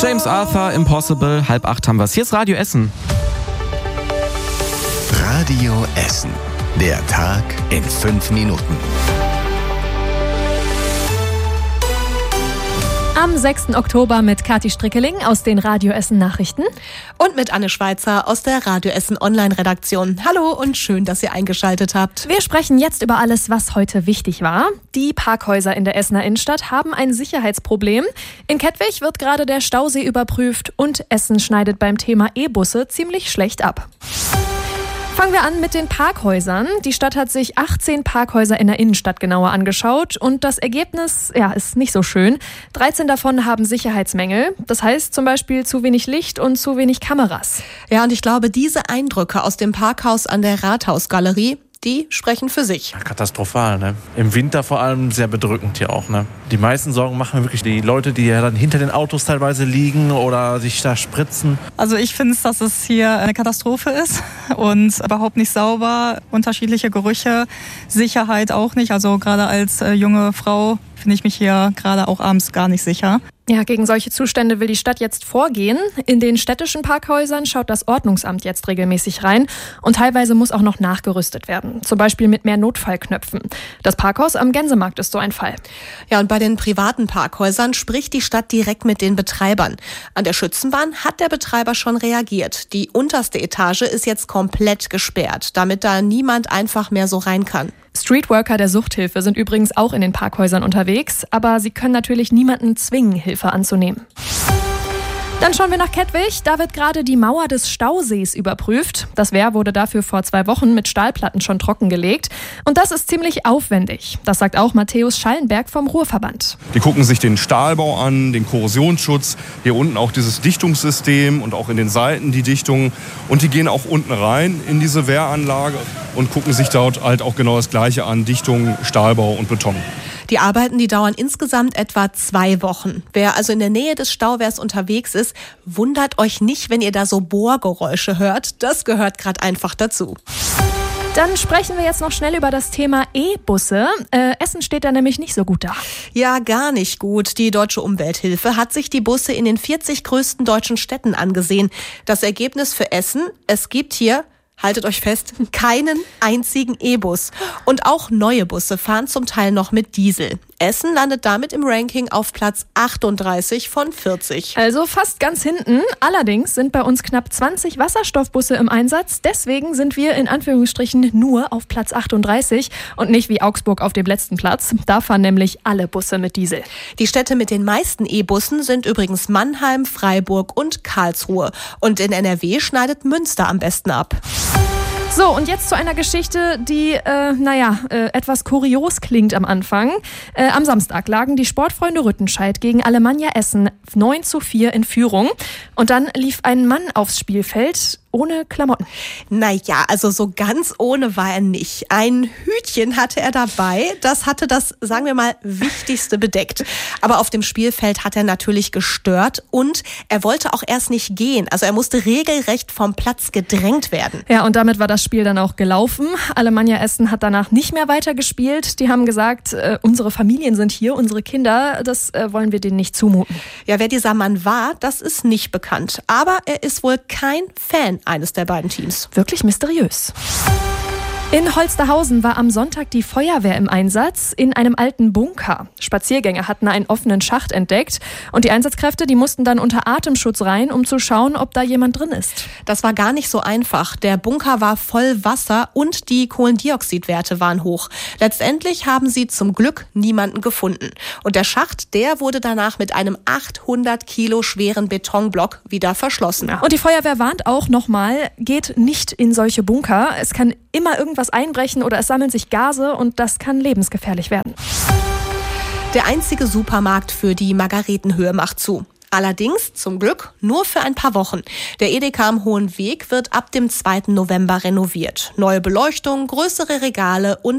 James Arthur, Impossible, 7:30 haben wir's. Hier ist Radio Essen. Radio Essen. Der Tag in 5 Minuten. Am 6. Oktober mit Kathi Strickeling aus den Radio Essen Nachrichten. Und mit Anne Schweizer aus der Radio Essen Online-Redaktion. Hallo und schön, dass ihr eingeschaltet habt. Wir sprechen jetzt über alles, was heute wichtig war. Die Parkhäuser in der Essener Innenstadt haben ein Sicherheitsproblem. In Kettwig wird gerade der Stausee überprüft und Essen schneidet beim Thema E-Busse ziemlich schlecht ab. Fangen wir an mit den Parkhäusern. Die Stadt hat sich 18 Parkhäuser in der Innenstadt genauer angeschaut und das Ergebnis, ist nicht so schön. 13 davon haben Sicherheitsmängel. Das heißt zum Beispiel zu wenig Licht und zu wenig Kameras. Ja, und ich glaube, diese Eindrücke aus dem Parkhaus an der Rathausgalerie, die sprechen für sich. Katastrophal, ne? Im Winter vor allem sehr bedrückend hier auch, ne? Die meisten Sorgen machen mir wirklich die Leute, die ja dann hinter den Autos teilweise liegen oder sich da spritzen. Also ich finde, dass es hier eine Katastrophe ist und überhaupt nicht sauber, unterschiedliche Gerüche, Sicherheit auch nicht. Also gerade als junge Frau finde ich mich hier gerade auch abends gar nicht sicher. Ja, gegen solche Zustände will die Stadt jetzt vorgehen. In den städtischen Parkhäusern schaut das Ordnungsamt jetzt regelmäßig rein und teilweise muss auch noch nachgerüstet werden, zum Beispiel mit mehr Notfallknöpfen. Das Parkhaus am Gänsemarkt ist so ein Fall. Ja, und bei den privaten Parkhäusern spricht die Stadt direkt mit den Betreibern. An der Schützenbahn hat der Betreiber schon reagiert. Die unterste Etage ist jetzt komplett gesperrt, damit da niemand einfach mehr so rein kann. Streetworker der Suchthilfe sind übrigens auch in den Parkhäusern unterwegs, aber sie können natürlich niemanden zwingen, Hilfe anzunehmen. Dann schauen wir nach Kettwig. Da wird gerade die Mauer des Stausees überprüft. Das Wehr wurde dafür vor 2 Wochen mit Stahlplatten schon trockengelegt. Und das ist ziemlich aufwendig. Das sagt auch Matthäus Schallenberg vom Ruhrverband. Die gucken sich den Stahlbau an, den Korrosionsschutz, hier unten auch dieses Dichtungssystem und auch in den Seiten die Dichtung. Und die gehen auch unten rein in diese Wehranlage und gucken sich dort halt auch genau das Gleiche an, Dichtung, Stahlbau und Beton. Die Arbeiten, die dauern insgesamt etwa 2 Wochen. Wer also in der Nähe des Stauwehrs unterwegs ist, wundert euch nicht, wenn ihr da so Bohrgeräusche hört. Das gehört gerade einfach dazu. Dann sprechen wir jetzt noch schnell über das Thema E-Busse. Essen steht da nämlich nicht so gut da. Ja, gar nicht gut. Die Deutsche Umwelthilfe hat sich die Busse in den 40 größten deutschen Städten angesehen. Das Ergebnis für Essen: Es gibt hier, haltet euch fest, keinen einzigen E-Bus. Und auch neue Busse fahren zum Teil noch mit Diesel. Essen landet damit im Ranking auf Platz 38 von 40. Also fast ganz hinten. Allerdings sind bei uns knapp 20 Wasserstoffbusse im Einsatz. Deswegen sind wir in Anführungsstrichen nur auf Platz 38 und nicht wie Augsburg auf dem letzten Platz. Da fahren nämlich alle Busse mit Diesel. Die Städte mit den meisten E-Bussen sind übrigens Mannheim, Freiburg und Karlsruhe. Und in NRW schneidet Münster am besten ab. So, und jetzt zu einer Geschichte, die, etwas kurios klingt am Anfang. Am Samstag lagen die Sportfreunde Rüttenscheid gegen Alemannia Essen 9:4 in Führung. Und dann lief ein Mann aufs Spielfeld ohne Klamotten. Naja, also so ganz ohne war er nicht. Ein Hütchen hatte er dabei. Das hatte das, sagen wir mal, Wichtigste bedeckt. Aber auf dem Spielfeld hat er natürlich gestört und er wollte auch erst nicht gehen. Also er musste regelrecht vom Platz gedrängt werden. Ja, und damit war das Spiel dann auch gelaufen. Alemannia Essen hat danach nicht mehr weitergespielt. Die haben gesagt, unsere Familien sind hier, unsere Kinder, das wollen wir denen nicht zumuten. Ja, wer dieser Mann war, das ist nicht bekannt. Aber er ist wohl kein Fan eines der beiden Teams. Wirklich mysteriös. In Holsterhausen war am Sonntag die Feuerwehr im Einsatz in einem alten Bunker. Spaziergänger hatten einen offenen Schacht entdeckt und die Einsatzkräfte, die mussten dann unter Atemschutz rein, um zu schauen, ob da jemand drin ist. Das war gar nicht so einfach. Der Bunker war voll Wasser und die Kohlendioxidwerte waren hoch. Letztendlich haben sie zum Glück niemanden gefunden. Und der Schacht, der wurde danach mit einem 800 Kilo schweren Betonblock wieder verschlossen. Ja. Und die Feuerwehr warnt auch nochmal, geht nicht in solche Bunker. Es kann immer irgendwas einbrechen oder es sammeln sich Gase und das kann lebensgefährlich werden. Der einzige Supermarkt für die Margaretenhöhe macht zu. Allerdings, zum Glück, nur für ein paar Wochen. Der Edeka am Hohen Weg wird ab dem 2. November renoviert. Neue Beleuchtung, größere Regale und